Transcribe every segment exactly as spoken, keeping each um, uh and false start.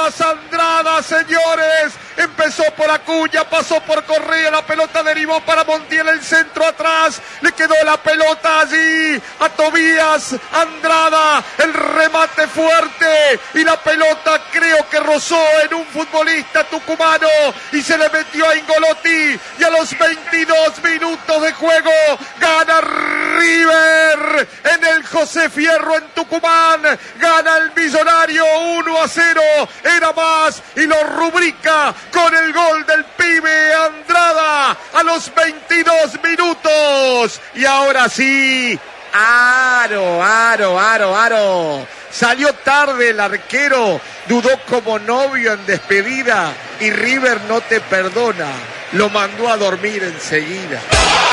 más Andrada, señores. Empezó por Acuña, pasó por Correa, la pelota derivó para Montiel, el centro atrás, le quedó la pelota allí a Tobías Andrada, el remate fuerte y la pelota creo que rozó en un futbolista tucumano y se le metió a Ingolotti y a los veintidós minutos de juego gana River en el José Fierro en Tucumán, gana el Millonario uno a cero, era más y lo rubrica con el gol del pibe Andrada a los veintidós minutos. Y ahora sí, aro, aro, aro, aro. Salió tarde el arquero, dudó como novio en despedida y River no te perdona. Lo mandó a dormir enseguida.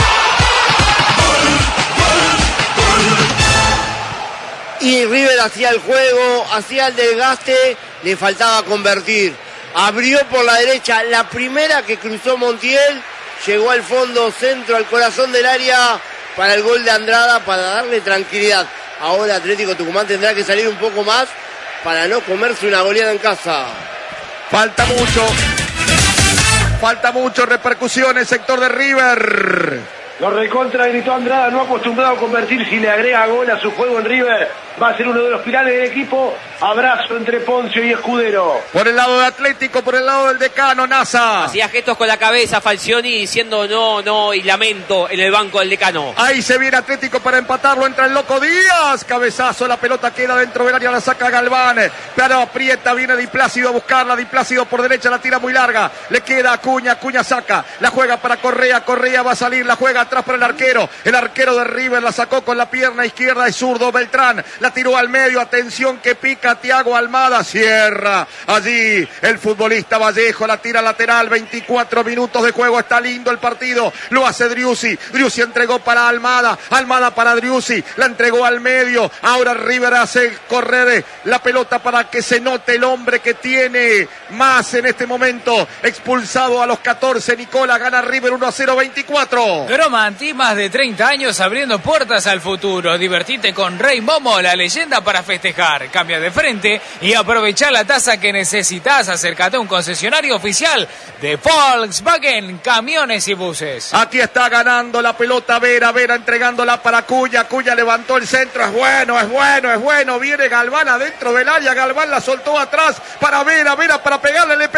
Y River hacía el juego, hacía el desgaste, le faltaba convertir. Abrió por la derecha, la primera que cruzó Montiel, llegó al fondo, centro, al corazón del área para el gol de Andrada, para darle tranquilidad. Ahora Atlético Tucumán tendrá que salir un poco más para no comerse una goleada en casa. Falta mucho, falta mucho, repercusión en el sector de River. Lo recontra gritó Andrada, no acostumbrado a convertir, si le agrega gol a su juego en River, va a ser uno de los pilares del equipo. Abrazo entre Poncio y Escudero. Por el lado de Atlético, por el lado del decano, Nasa. Hacía gestos con la cabeza Falcioni diciendo no, no y lamento en el banco del decano. Ahí se viene Atlético para empatarlo, entra el Loco Díaz. Cabezazo, la pelota queda dentro del área, la saca Galván. Pero aprieta, viene Di Plácido a buscarla. Di Plácido por derecha, la tira muy larga. Le queda Acuña, Acuña saca. La juega para Correa, Correa va a salir, la juega atrás para el arquero. El arquero de River la sacó con la pierna izquierda, es zurdo Beltrán. La tiró al medio, atención que pica Thiago Almada, cierra allí el futbolista Vallejo, la tira lateral, veinticuatro minutos de juego, está lindo el partido, lo hace Driussi, Driussi entregó para Almada, Almada para Driussi, la entregó al medio, ahora River hace correr la pelota para que se note el hombre que tiene más en este momento, expulsado a los catorce, Nicola, gana River uno a cero, veinticuatro. Gromanti, más de treinta años abriendo puertas al futuro, divertite con Rey Momo, la leyenda para festejar, cambia de frente y aprovechar la tasa que necesitas. Acércate a un concesionario oficial de Volkswagen, camiones y buses. Aquí está ganando la pelota Vera, Vera entregándola para Acuña, Acuña levantó el centro, es bueno, es bueno, es bueno, viene Galván adentro del área, Galván la soltó atrás para Vera, Vera para pegarle, le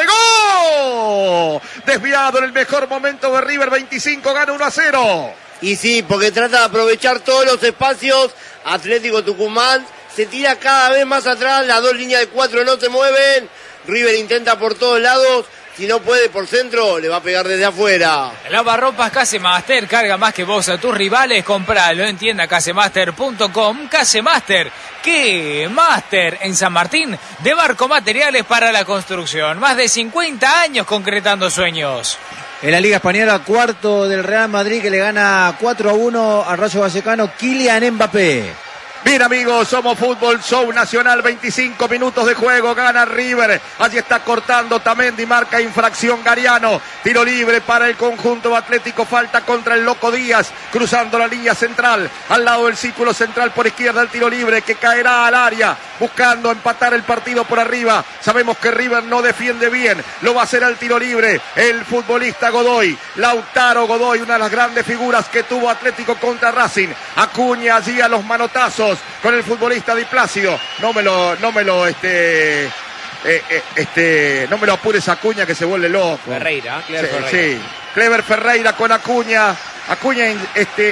pegó, desviado en el mejor momento de River, veinticinco, gana uno a cero. Y sí, porque trata de aprovechar todos los espacios. Atlético Tucumán se tira cada vez más atrás, las dos líneas de cuatro no se mueven, River intenta por todos lados, si no puede por centro, le va a pegar desde afuera. Lavarropas Casemaster, carga más que vos a tus rivales, compralo en tienda casemaster punto com. Casemaster, ¿qué? Master en San Martín, de Barco Materiales para la construcción, más de cincuenta años concretando sueños. En la Liga Española, cuarto del Real Madrid que le gana cuatro a uno al Rayo Vallecano, Kylian Mbappé. Bien amigos, somos Fútbol Show Nacional, veinticinco minutos de juego, gana River, allí está cortando Tamendi, marca infracción Gariano, tiro libre para el conjunto atlético, falta contra el Loco Díaz, cruzando la línea central, al lado del círculo central por izquierda el tiro libre que caerá al área, buscando empatar el partido por arriba, sabemos que River no defiende bien, lo va a hacer al tiro libre, el futbolista Godoy, Lautaro Godoy, una de las grandes figuras que tuvo Atlético contra Racing, Acuña allí a los manotazos, con el futbolista Di Plácido, no me lo, no me lo, este, eh, eh, este, no me lo apures Acuña que se vuelve loco. Ferreira, Clever sí, Ferreira. Sí, Clever Ferreira con Acuña, Acuña, este,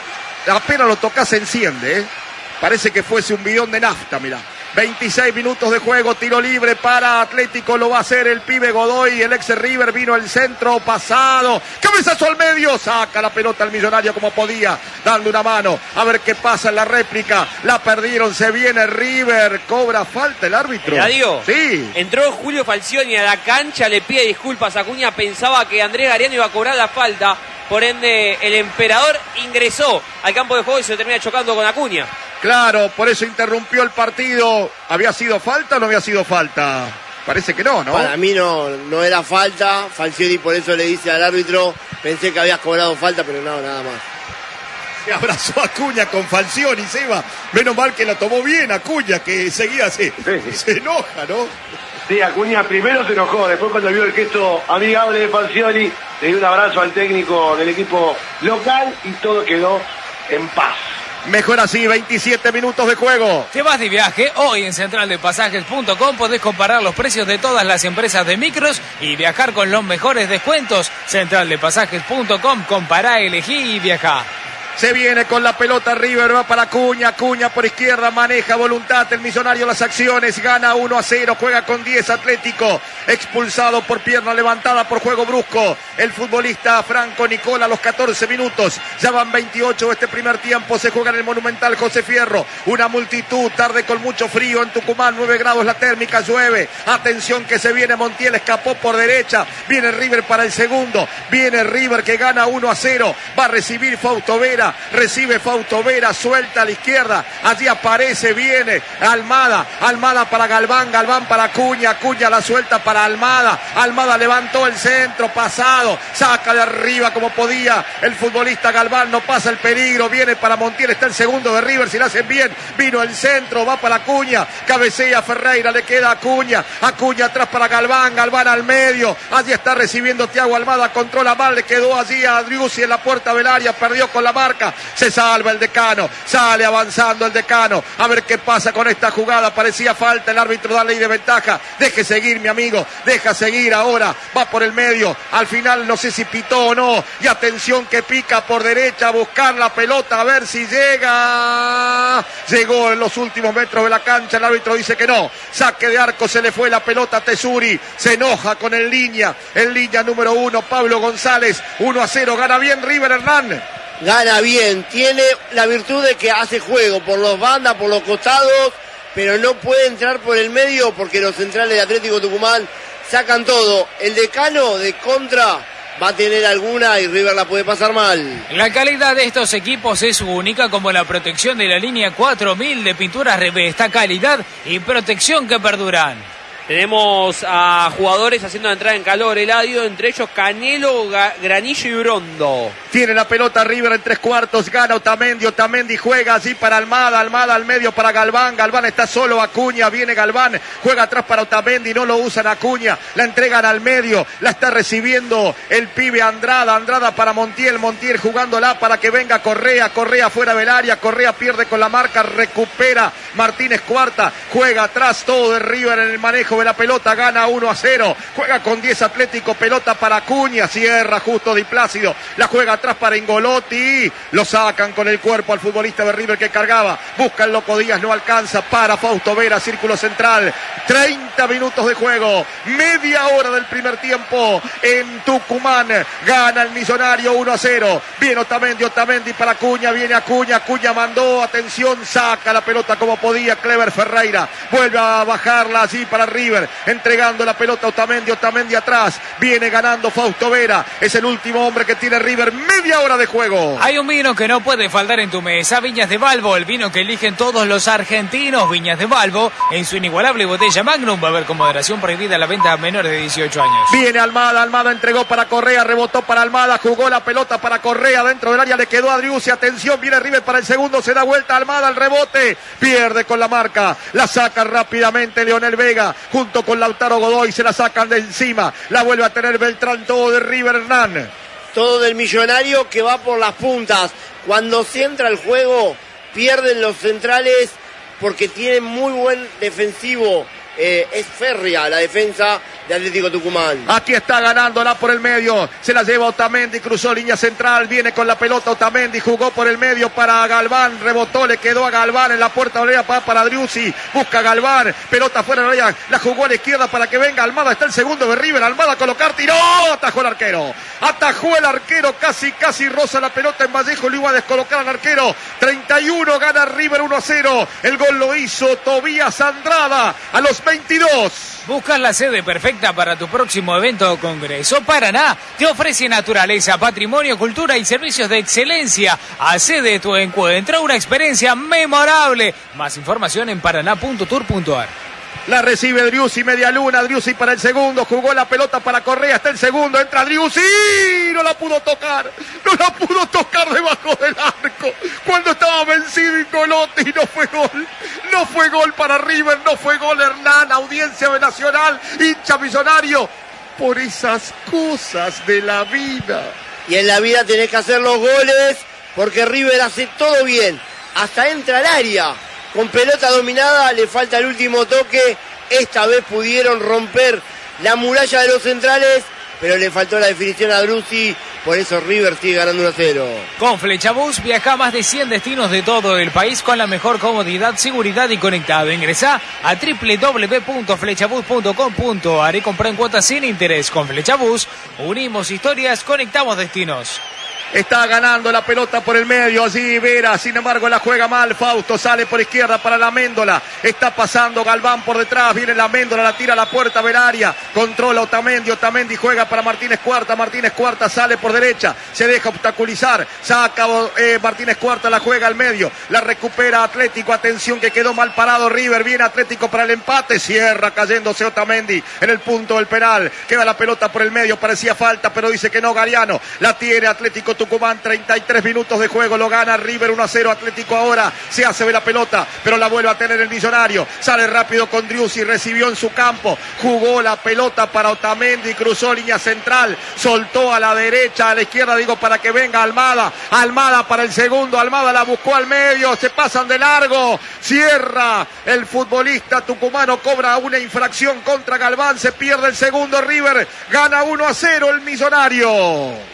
apenas lo toca se enciende, ¿eh? Parece que fuese un bidón de nafta, mirá. veintiséis minutos de juego, tiro libre para Atlético, lo va a hacer el pibe Godoy, el ex River, vino el centro pasado, cabezazo al medio, saca la pelota al Millonario como podía, dando una mano, a ver qué pasa en la réplica, la perdieron, se viene River, cobra falta el árbitro. ¿La digo? Sí. Entró Julio Falcioni a la cancha, le pide disculpas a Acuña, pensaba que Andrés Gariano iba a cobrar la falta, por ende el emperador ingresó al campo de juego y se termina chocando con Acuña. Claro, por eso interrumpió el partido. ¿Había sido falta o no había sido falta? Parece que no, ¿no? Para mí no, no era falta. Falcioni por eso le dice al árbitro, pensé que habías cobrado falta, pero no, nada más. Se abrazó a Acuña con Falcioni, Seba. Menos mal que la tomó bien Acuña, que seguía así. Sí, sí. Se enoja, ¿no? Sí, Acuña primero se enojó, después cuando vio el gesto amigable de Falcioni, le dio un abrazo al técnico del equipo local y todo quedó en paz. Mejor así, veintisiete minutos de juego. Te vas de viaje, hoy en central de pasajes punto com podés comparar los precios de todas las empresas de micros y viajar con los mejores descuentos. central de pasajes punto com, compará, elegí y viajá. Se viene con la pelota River, va para Acuña, Acuña por izquierda, maneja voluntad, el Millonario las acciones, gana uno a cero, juega con diez Atlético, expulsado por pierna levantada por juego brusco, el futbolista Franco Nicola a los catorce minutos, ya van veintiocho de este primer tiempo, se juega en el Monumental José Fierro, una multitud, tarde con mucho frío en Tucumán, nueve grados la térmica, llueve, atención que se viene Montiel, escapó por derecha, viene River para el segundo, viene River que gana uno a cero, va a recibir Fausto Vera, recibe Fausto Vera, suelta a la izquierda, allí aparece, viene Almada, Almada para Galván, Galván para Acuña, Acuña la suelta para Almada, Almada levantó el centro, pasado, saca de arriba como podía el futbolista Galván, no pasa el peligro, viene para Montiel, está el segundo de River, si lo hacen bien, vino el centro, va para Acuña, cabecea Ferreira, le queda Acuña, Acuña atrás para Galván, Galván al medio, allí está recibiendo Thiago Almada, controla mal, le quedó allí a Driussi en la puerta del área, perdió con la marca, se salva el Decano, sale avanzando el Decano, a ver qué pasa con esta jugada, parecía falta, el árbitro da ley de ventaja, deje seguir mi amigo, deja seguir ahora, va por el medio, al final no sé si pitó o no, y atención que pica por derecha a buscar la pelota, a ver si llega, llegó en los últimos metros de la cancha, el árbitro dice que no, saque de arco, se le fue la pelota a Tesuri, se enoja con el línea, el línea número uno, Pablo González, uno a cero, gana bien River, Hernán. Gana bien, tiene la virtud de que hace juego por los bandas, por los costados, pero no puede entrar por el medio porque los centrales de Atlético Tucumán sacan todo. El Decano de contra va a tener alguna y River la puede pasar mal. La calidad de estos equipos es única, como la protección de la línea cuatro mil de pinturas Revesta, calidad y protección que perduran. Tenemos a jugadores haciendo entrar en calor Eladio, entre ellos Canelo, Granillo y Brondo. Tiene la pelota River en tres cuartos, gana Otamendi, Otamendi juega así para Almada, Almada al medio para Galván, Galván está solo, Acuña, viene Galván, juega atrás para Otamendi, no lo usan Acuña, la entregan al medio, la está recibiendo el pibe Andrada, Andrada para Montiel, Montiel jugándola para que venga Correa, Correa fuera del área, Correa pierde con la marca, recupera Martínez Cuarta, juega atrás todo de River en el manejo de la pelota, gana uno a cero, juega con diez Atlético, pelota para Acuña, cierra justo Di Plácido, la juega atrás para Ingolotti, lo sacan con el cuerpo al futbolista de River que cargaba, busca el Loco Díaz, no alcanza, para Fausto Vera, círculo central, treinta minutos de juego, media hora del primer tiempo en Tucumán, gana el Millonario uno a cero, viene Otamendi, Otamendi para Acuña, viene Acuña, Acuña mandó, atención, saca la pelota como podía, Clever Ferreira, vuelve a bajarla así para River, entregando la pelota a Otamendi, Otamendi atrás, viene ganando Fausto Vera, es el último hombre que tiene River, media hora de juego. Hay un vino que no puede faltar en tu mesa, Viñas de Valvo, el vino que eligen todos los argentinos, Viñas de Valvo, en su inigualable botella Magnum, va a haber con moderación prohibida la venta a menores de dieciocho años. Viene Almada, Almada entregó para Correa, rebotó para Almada, jugó la pelota para Correa, dentro del área le quedó a Driussi, atención, viene River para el segundo, se da vuelta Almada, el rebote, pierde con la marca, la saca rápidamente Leonel Vega, junto con Lautaro Godoy, se la sacan de encima, la vuelve a tener Beltrán, todo de River, Hernán. Todo del Millonario que va por las puntas. Cuando se entra el juego, pierden los centrales porque tienen muy buen defensivo. Eh, es férrea la defensa de Atlético Tucumán. Aquí está ganándola por el medio, se la lleva Otamendi, cruzó línea central, viene con la pelota Otamendi, jugó por el medio para Galván, rebotó, le quedó a Galván en la puerta de área para, para Driussi, busca Galván, pelota fuera de área, la jugó a la izquierda para que venga Almada, está el segundo de River, Almada a colocar, tiró, atajó el arquero, atajó el arquero, casi, casi roza la pelota en Vallejo, le iba a descolocar al arquero, treinta y uno, gana River uno a cero, el gol lo hizo Tobías Andrada a los veintidós. ¿Buscas la sede perfecta para tu próximo evento o congreso? Paraná te ofrece naturaleza, patrimonio, cultura y servicios de excelencia. Accede tu encuentro a una experiencia memorable. Más información en paraná punto tour punto ar. La recibe Driussi, media luna, Driussi para el segundo, jugó la pelota para Correa, está el segundo, entra Driussi, no la pudo tocar, no la pudo tocar debajo del arco, cuando estaba vencido Incolotti y no fue gol, no fue gol para River, no fue gol Hernán, audiencia nacional, hincha millonario, por esas cosas de la vida. Y en la vida tenés que hacer los goles, porque River hace todo bien, hasta entra al área. Con pelota dominada, le falta el último toque. Esta vez pudieron romper la muralla de los centrales, pero le faltó la definición a Driussi. Por eso River sigue ganando uno a cero. Con Flechabús viaja a más de cien destinos de todo el país con la mejor comodidad, seguridad y conectado. Ingresá a doble u doble u doble u punto flechabús punto com punto a r y comprá en cuotas sin interés. Con Flechabús unimos historias, conectamos destinos. Está ganando la pelota por el medio, allí Vera, sin embargo la juega mal, Fausto sale por izquierda para la Méndola, está pasando Galván por detrás, viene la Méndola, la tira a la puerta Velaria, controla Otamendi, Otamendi juega para Martínez Cuarta, Martínez Cuarta sale por derecha, se deja obstaculizar, saca eh, Martínez Cuarta, la juega al medio, la recupera Atlético, atención que quedó mal parado River, viene Atlético para el empate, cierra cayéndose Otamendi en el punto del penal, queda la pelota por el medio, parecía falta, pero dice que no Gariano, la tiene Atlético Tucumán, treinta y tres minutos de juego, lo gana River uno a cero, Atlético ahora se hace de la pelota, pero la vuelve a tener el Millonario, sale rápido con Driussi, recibió en su campo, jugó la pelota para Otamendi, cruzó línea central, soltó a la derecha, a la izquierda digo para que venga Almada, Almada para el segundo, Almada la buscó al medio, se pasan de largo, cierra el futbolista tucumano, cobra una infracción contra Galván, se pierde el segundo, River gana uno a cero el Millonario.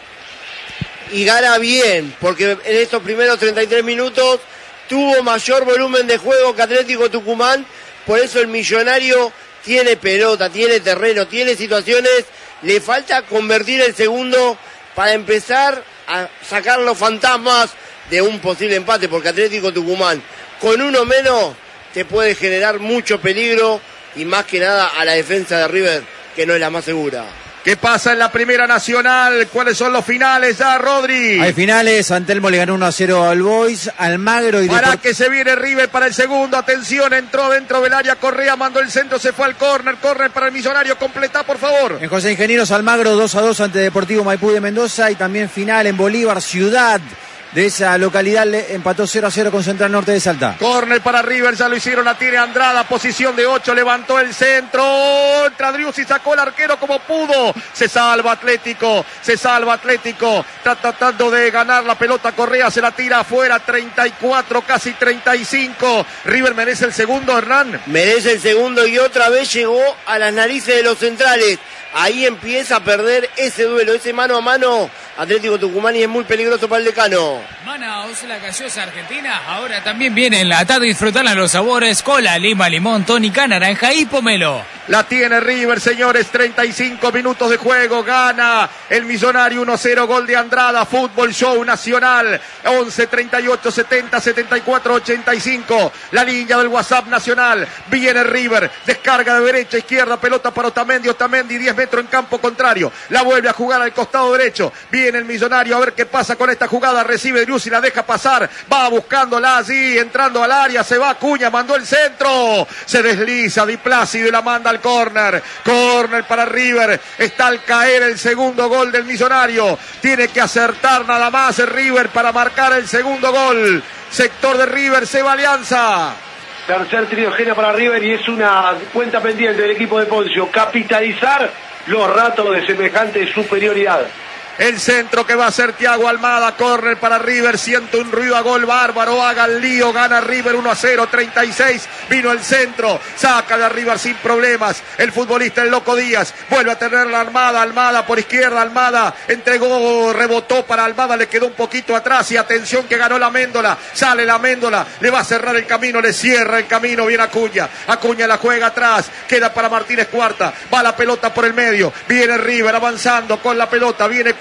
Y gana bien, porque en estos primeros treinta y tres minutos tuvo mayor volumen de juego que Atlético Tucumán, por eso el Millonario tiene pelota, tiene terreno, tiene situaciones, le falta convertir el segundo para empezar a sacar los fantasmas de un posible empate, porque Atlético Tucumán con uno menos te puede generar mucho peligro y más que nada a la defensa de River, que no es la más segura. ¿Qué pasa en la Primera Nacional? ¿Cuáles son los finales ya, Rodri? Hay finales, Antelmo le ganó uno a cero al Boys, Almagro y... Para Deport... que se viene River para el segundo, atención, entró dentro del área, Correa mandó el centro, se fue al córner, córner para el Millonario, completa por favor. En José Ingenieros, Almagro dos a dos ante Deportivo Maipú de Mendoza y también final en Bolívar, Ciudad. De esa localidad le empató cero a cero con Central Norte de Salta. Córner para River, ya lo hicieron, la tiene Andrada, posición de ocho, levantó el centro, entra Driussi, sacó el arquero como pudo, se salva Atlético, se salva Atlético, está tratando de ganar la pelota, Correa se la tira afuera, treinta y cuatro, casi treinta y cinco, River merece el segundo, Hernán. Merece el segundo y otra vez llegó a las narices de los centrales. Ahí empieza a perder ese duelo, ese mano a mano Atlético Tucumán y es muy peligroso para el decano. Manaos, la gaseosa argentina, ahora también viene enlatada y disfrutan los sabores cola, lima, limón, tónica, naranja y pomelo. La tiene River, señores, treinta y cinco minutos de juego, gana el Millonario uno a cero, gol de Andrada, Fútbol Show Nacional, once, treinta y ocho, setenta, setenta y cuatro, ochenta y cinco, la línea del WhatsApp Nacional, viene River, descarga de derecha, izquierda, pelota para Otamendi, Otamendi, diez metros en campo contrario, la vuelve a jugar al costado derecho, viene el Millonario a ver qué pasa con esta jugada, recibe Driussi, la deja pasar, va buscándola allí, entrando al área, se va Acuña, mandó el centro, se desliza Di Plácido y la manda al córner, córner para River, está al caer el segundo gol del Millonario, tiene que acertar nada más el River para marcar el segundo gol, sector de River, Seba Alianza. Tercer triogena para River y es una cuenta pendiente del equipo de Poncio, capitalizar los ratos de semejante superioridad. El centro que va a hacer Thiago Almada, córner para River, siente un ruido a gol bárbaro, haga el lío, gana River uno a cero, treinta y seis, vino el centro, saca de arriba sin problemas, el futbolista el Loco Díaz, vuelve a tener la Almada, Almada por izquierda, Almada entregó, rebotó para Almada, le quedó un poquito atrás y atención que ganó la Méndola, sale la Méndola, le va a cerrar el camino, le cierra el camino, viene Acuña, Acuña la juega atrás, queda para Martínez Cuarta, va la pelota por el medio, viene River avanzando con la pelota, viene con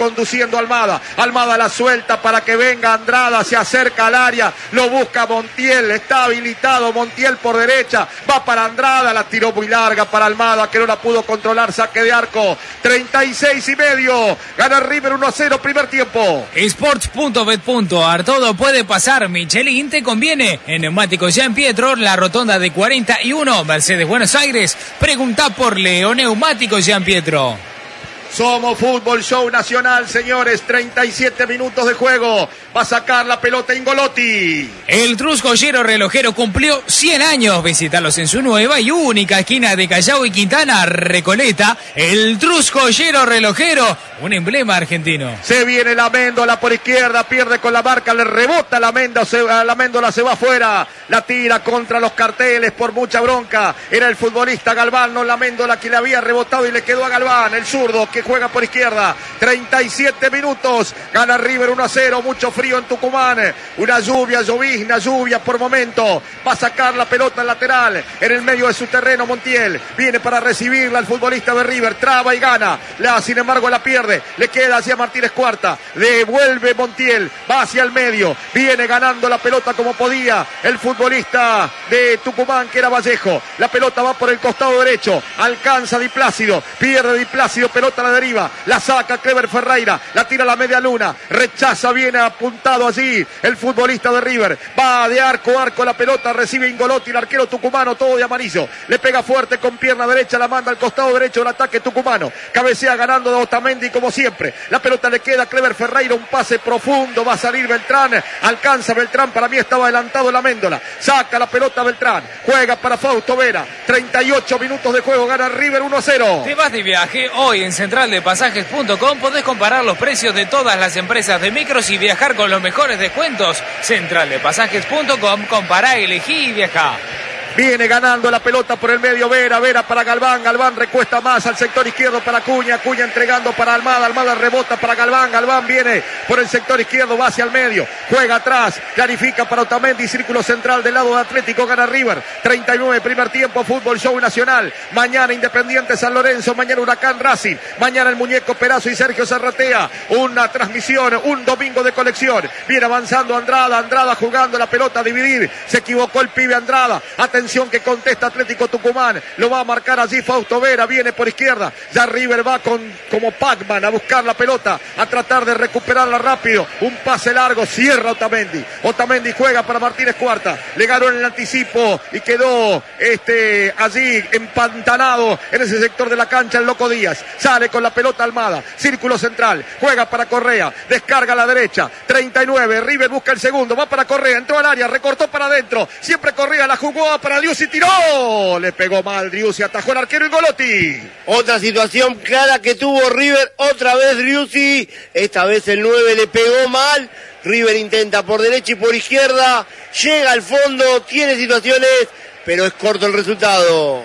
conduciendo Almada. Almada la suelta para que venga Andrada, se acerca al área, lo busca Montiel, está habilitado Montiel por derecha, va para Andrada, la tiró muy larga para Almada que no la pudo controlar, saque de arco, treinta y seis y medio, gana River uno a cero, primer tiempo. Sports punto bet punto a r, todo puede pasar, Michelin te conviene, en Neumáticos Jean Pietro, la rotonda de cuarenta y uno, Mercedes Buenos Aires, pregunta por Leo Neumáticos Jean Pietro. Somos Fútbol Show Nacional, señores, treinta y siete minutos de juego. Va a sacar la pelota Ingolotti. El Truscollero relojero cumplió cien años. Visítalos en su nueva y única esquina de Callao y Quintana, Recoleta. El Truscollero relojero, un emblema argentino. Se viene la Méndola por izquierda, pierde con la marca, le rebota la Méndola, se, la Méndola se va afuera. La tira contra los carteles por mucha bronca. Era el futbolista Galván, no la Méndola, que le había rebotado y le quedó a Galván, el zurdo que juega por izquierda. treinta y siete minutos, gana River uno a cero, mucho frío en Tucumán, una lluvia, llovizna, lluvia por momento, va a sacar la pelota al lateral, en el medio de su terreno Montiel, viene para recibirla el futbolista de River, traba y gana, la, sin embargo la pierde, le queda hacia Martínez Cuarta, devuelve Montiel, va hacia el medio, viene ganando la pelota como podía, el futbolista de Tucumán que era Vallejo, la pelota va por el costado derecho, alcanza Di Plácido, pierde Di Plácido, pelota a la deriva, la saca Clever Ferreira, la tira a la media luna, rechaza, viene apuntado allí el futbolista de River, va de arco a arco la pelota, recibe Ingolotti, el arquero tucumano, todo de amarillo, le pega fuerte con pierna derecha, la manda al costado derecho del ataque tucumano, cabecea ganando de Otamendi como siempre, la pelota le queda a Clever Ferreira, un pase profundo, va a salir Beltrán, alcanza Beltrán, para mí estaba adelantado la Méndola, saca la pelota Beltrán, juega para Fausto Vera, treinta y ocho minutos de juego, gana River uno a cero. Te vas de viaje, hoy en central de pasajes punto com podés comparar los precios de todas las empresas de micros y viajar con los mejores descuentos. central de pasajes punto com, compará, elegí y viajá. Viene ganando la pelota por el medio Vera, Vera para Galván, Galván recuesta más al sector izquierdo para Acuña, Acuña entregando para Almada, Almada rebota para Galván, Galván viene por el sector izquierdo, va hacia el medio, juega atrás, clarifica para Otamendi, círculo central del lado de Atlético, gana River, treinta y nueve, primer tiempo, Fútbol Show Nacional, mañana Independiente San Lorenzo, mañana Huracán Racing, mañana el Muñeco Perazo y Sergio Zarratea, una transmisión, un domingo de colección, viene avanzando Andrada, Andrada jugando la pelota a dividir, se equivocó el pibe Andrada, atención que contesta Atlético Tucumán, lo va a marcar allí Fausto Vera, viene por izquierda, ya River va con, como Pac-Man a buscar la pelota, a tratar de recuperarla rápido, un pase largo, cierra Otamendi, Otamendi juega para Martínez Cuarta, le ganó en el anticipo y quedó este allí empantanado en ese sector de la cancha el Loco Díaz, sale con la pelota Almada, círculo central, juega para Correa, descarga a la derecha, treinta y nueve, River busca el segundo, va para Correa, entró al área, recortó para adentro, siempre Correa la jugó para Driussi, tiró, le pegó mal Driussi, atajó el arquero Ingolotti. Otra situación clara que tuvo River, otra vez Driussi, esta vez el nueve le pegó mal, River intenta por derecha y por izquierda, llega al fondo, tiene situaciones, pero es corto el resultado.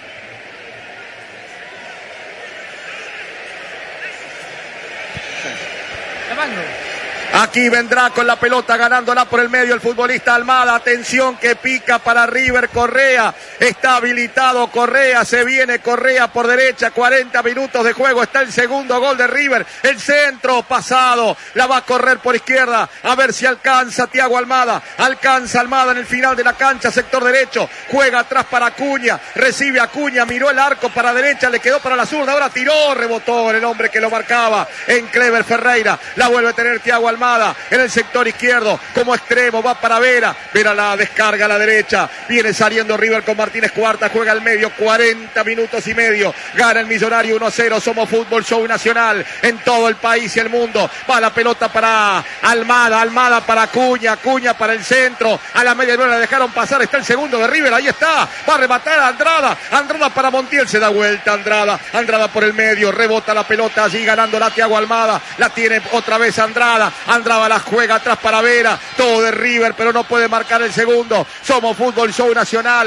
Aquí vendrá con la pelota ganándola por el medio el futbolista Almada. Atención que pica para River Correa. Está habilitado Correa. Se viene Correa por derecha. cuarenta minutos de juego. Está el segundo gol de River. El centro pasado. La va a correr por izquierda. A ver si alcanza Thiago Almada. Alcanza Almada en el final de la cancha. Sector derecho. Juega atrás para Acuña. Recibe Acuña. Miró el arco para derecha. Le quedó para la zurda. Ahora tiró. Rebotó en el hombre que lo marcaba. En Clever Ferreira. La vuelve a tener Thiago Almada. En el sector izquierdo, como extremo, va para Vera, Vera la descarga a la derecha, viene saliendo River con Martínez Cuarta, juega al medio, cuarenta minutos y medio, gana el Millonario uno a cero, somos Fútbol Show Nacional, en todo el país y el mundo, va la pelota para Almada, Almada para Acuña, Acuña para el centro, a la media nueva la dejaron pasar, está el segundo de River, ahí está, va a rematar a Andrada, Andrada para Montiel, se da vuelta Andrada, Andrada por el medio, rebota la pelota allí ganando la Thiago Almada, la tiene otra vez Andrada, Andrada la juega atrás para Vera, todo de River, pero no puede marcar el segundo. Somos Fútbol Show Nacional. Se viene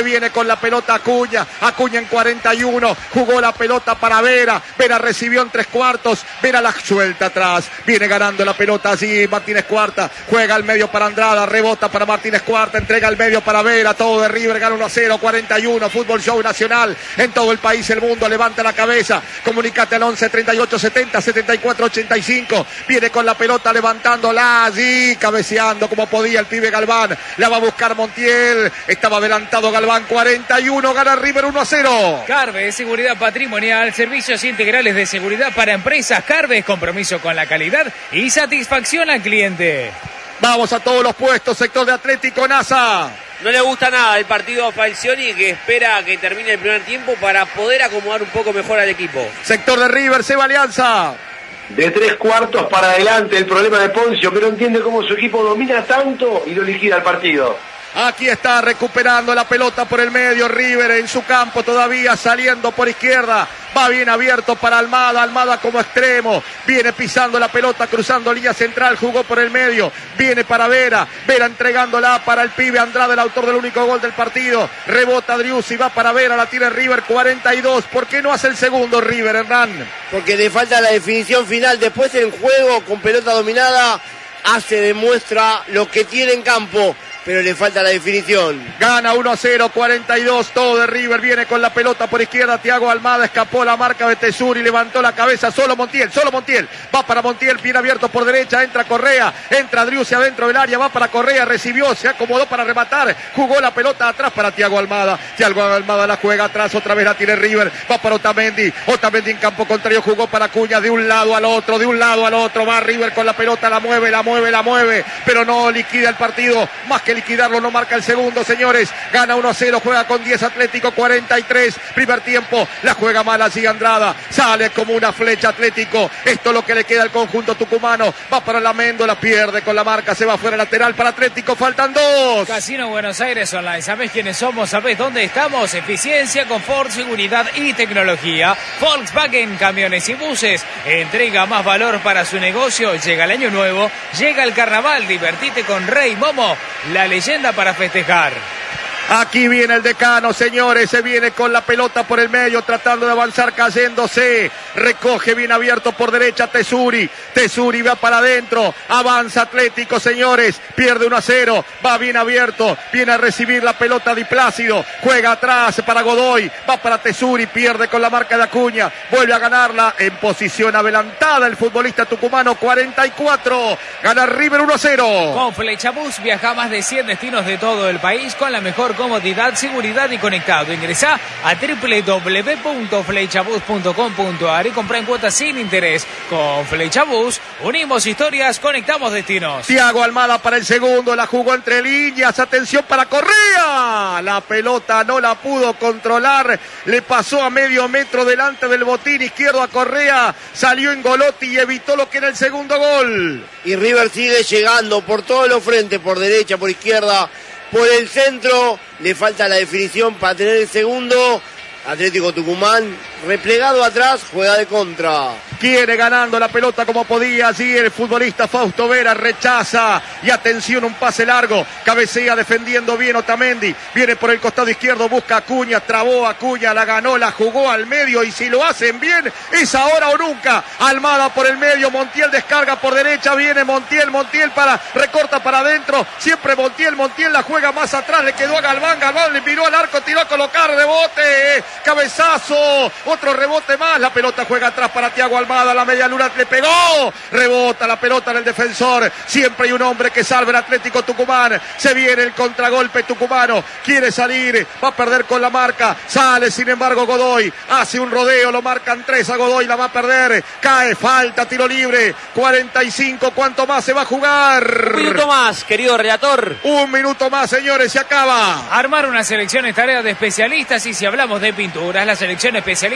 viene con la pelota Acuña, Acuña en cuarenta y uno, jugó la pelota para Vera, Vera recibió en tres cuartos, Vera la suelta atrás, viene ganando la pelota así, Martínez Cuarta, juega al medio para Andrada, rebota para Martínez Cuarta, entrega al medio para Vera, todo de River, gana uno a cero, cuarenta y uno, Fútbol Show Nacional, en todo el país, el mundo, levanta la cabeza, comunicate al once treinta y ocho setenta setenta y cuatro ochenta y cinco, viene con la pelota levantándola allí, cabeceando como podía el pibe Galván, la va a buscar Montiel, estaba adelantado Galván, cuarenta y uno, gana River uno a cero. Carves, seguridad patrimonial, servicios integrales de seguridad para empresas. Carves, compromiso con la calidad y satisfacción al cliente. Vamos a todos los puestos, sector de Atlético NASA. No le gusta nada el partido a Falcioni, que espera que termine el primer tiempo para poder acomodar un poco mejor al equipo. Sector de River, Seba Alianza. De tres cuartos para adelante el problema de Poncio, que no entiende cómo su equipo domina tanto y lo liquida el partido. Aquí está recuperando la pelota por el medio, River en su campo todavía, saliendo por izquierda, va bien abierto para Almada, Almada como extremo, viene pisando la pelota, cruzando línea central, jugó por el medio, viene para Vera, Vera entregándola para el pibe Andrade, el autor del único gol del partido, rebota Driussi, va para Vera, la tiene River, cuarenta y dos, ¿por qué no hace el segundo River, Hernán? Porque le falta la definición final, después en juego con pelota dominada, hace, demuestra lo que tiene en campo, pero le falta la definición. Gana uno a cero, cuarenta y dos, todo de River, viene con la pelota por izquierda, Thiago Almada, escapó la marca de Tesuri, levantó la cabeza, solo Montiel, solo Montiel, va para Montiel, bien abierto por derecha, entra Correa, entra Driussi adentro del área, va para Correa, recibió, se acomodó para rematar, jugó la pelota atrás para Thiago Almada, Thiago Almada la juega atrás, otra vez la tiene River, va para Otamendi, Otamendi en campo contrario, jugó para Acuña, de un lado al otro, de un lado al otro, va River con la pelota, la mueve, la mueve, la mueve, pero no liquida el partido, más que liquidarlo, no marca el segundo, señores, gana uno a cero, juega con diez Atlético, cuarenta y tres, primer tiempo, la juega mal así Andrada, sale como una flecha Atlético, esto es lo que le queda al conjunto tucumano, va para la Méndola, pierde con la marca, se va fuera lateral para Atlético, faltan dos. Casino Buenos Aires Online, ¿sabés quiénes somos? ¿Sabés dónde estamos? Eficiencia, confort, seguridad y tecnología. Volkswagen Camiones y Buses, entrega más valor para su negocio, llega el año nuevo, llega el carnaval, divertite con Rey Momo, la leyenda para festejar. Aquí viene el decano, señores, se viene con la pelota por el medio, tratando de avanzar, cayéndose, recoge bien abierto por derecha Tesuri, Tesuri va para adentro, avanza Atlético, señores, pierde uno a cero, va bien abierto, viene a recibir la pelota Di Plácido, juega atrás para Godoy, va para Tesuri, pierde con la marca de Acuña, vuelve a ganarla en posición adelantada el futbolista tucumano, cuarenta y cuatro, gana River uno a cero. Con Flechabús viaja a más de cien destinos de todo el país con la mejor comodidad, seguridad y conectado. Ingresá a doble u doble u doble u punto flechabus punto com punto a r y comprá en cuotas sin interés. Con Flechabús unimos historias, conectamos destinos. Thiago Almada para el segundo, la jugó entre líneas, atención para Correa, la pelota no la pudo controlar, le pasó a medio metro delante del botín izquierdo a Correa, salió en Golotti y evitó lo que era el segundo gol. Y River sigue llegando por todos los frentes, por derecha, por izquierda, por el centro, le falta la definición para tener el segundo. Atlético Tucumán, replegado atrás, juega de contra. Quiere ganando la pelota como podía, allí el futbolista Fausto Vera rechaza, y atención, un pase largo, cabecea defendiendo bien Otamendi, viene por el costado izquierdo, busca a Acuña, trabó a Acuña, la ganó, la jugó al medio, y si lo hacen bien, es ahora o nunca. Almada por el medio, Montiel descarga por derecha, viene Montiel, Montiel para, recorta para adentro, siempre Montiel, Montiel la juega más atrás, le quedó a Galván, Galván le miró al arco, tiró a colocar, rebote, cabezazo, otro rebote más, la pelota juega atrás para Thiago Almada, la media luna le pegó, rebota la pelota en el defensor, siempre hay un hombre que salva el Atlético Tucumán, se viene el contragolpe tucumano, quiere salir, va a perder con la marca, sale sin embargo Godoy, hace un rodeo, lo marcan tres a Godoy, la va a perder, cae, falta, tiro libre, cuarenta y cinco, ¿cuánto más se va a jugar? Un minuto más, querido relator. Un minuto más, señores, se acaba. Armar una selección es tarea de especialistas, y si hablamos de pinturas, la selección especialista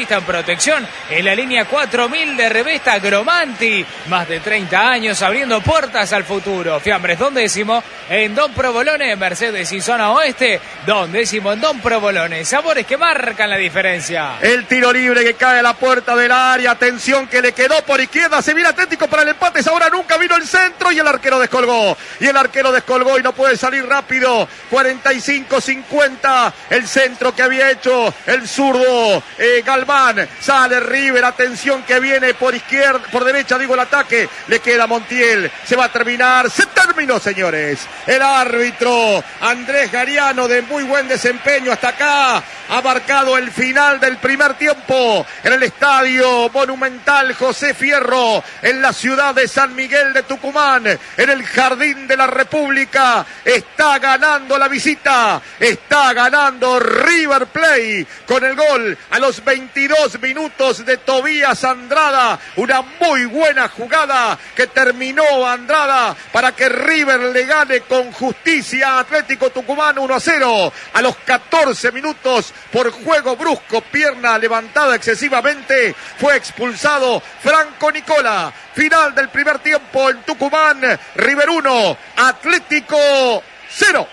especialista en protección en la línea cuatro mil de Revesta Gromanti. Más de treinta años abriendo puertas al futuro. Fiambres Don Décimo en Don Provolone, Mercedes y Zona Oeste. Don Décimo en Don Provolone. Sabores que marcan la diferencia. El tiro libre que cae a la puerta del área. Atención que le quedó por izquierda. Se viene Atlético para el empate. Ahora nunca vino el centro y el arquero descolgó. Y el arquero descolgó y no puede salir rápido. cuarenta y cinco cincuenta. El centro que había hecho el zurdo eh, Galván. Sale River. Atención que viene por izquierda, por derecha digo el ataque. Le queda Montiel. Se va a terminar. Se terminó, señores. El árbitro Andrés Gariano, de muy buen desempeño hasta acá, ha marcado el final del primer tiempo en el Estadio Monumental José Fierro, en la ciudad de San Miguel de Tucumán, en el Jardín de la República. Está ganando la visita, está ganando River Plate con el gol a los veintidós minutos de Tobías Andrada. Una muy buena jugada que terminó Andrada para que River le gane con justicia a Atlético Tucumán uno a cero. A los catorce minutos, por juego brusco, pierna levantada excesivamente, fue expulsado Franco Nicola. Final del primer tiempo en Tucumán. River uno, Atlético cero.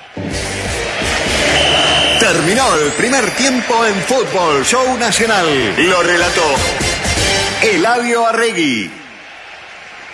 Terminó el primer tiempo en Fútbol Show Nacional. Lo relató Eladio Arregui.